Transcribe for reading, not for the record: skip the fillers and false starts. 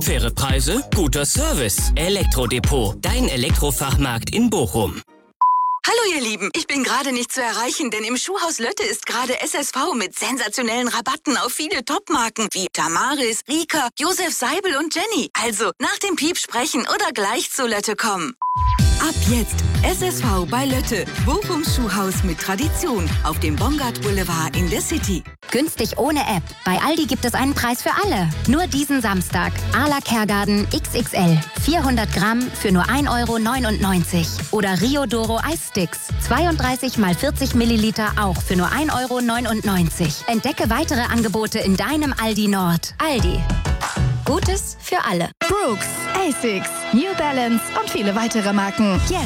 Faire Preise, guter Service. Elektrodepot, dein Elektrofachmarkt in Bochum. Hallo ihr Lieben, ich bin gerade nicht zu erreichen, denn im Schuhhaus Lötte ist gerade SSV mit sensationellen Rabatten auf viele Topmarken wie Tamaris, Rika, Josef Seibel und Jenny. Also nach dem Piep sprechen oder gleich zu Lötte kommen. Ab jetzt SSV bei Lötte, Bochums Schuhhaus mit Tradition auf dem Bongard Boulevard in der City. Günstig ohne App. Bei Aldi gibt es einen Preis für alle. Nur diesen Samstag. Arla Kergarten XXL. 400 Gramm für nur 1,99 €. Oder Rio Doro Eissticks. 32 x 40 Milliliter auch für nur 1,99 €. Entdecke weitere Angebote in deinem Aldi Nord. Aldi. Gutes für alle. Brooks, Asics, New Balance und viele weitere Marken.